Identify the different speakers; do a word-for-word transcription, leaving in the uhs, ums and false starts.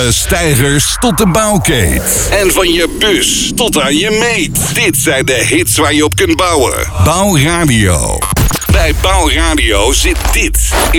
Speaker 1: Stijgers tot de bouwkeet. En van je bus tot aan je meet. Dit zijn de hits waar je op kunt bouwen. Bouwradio. Bij Bouwradio zit dit in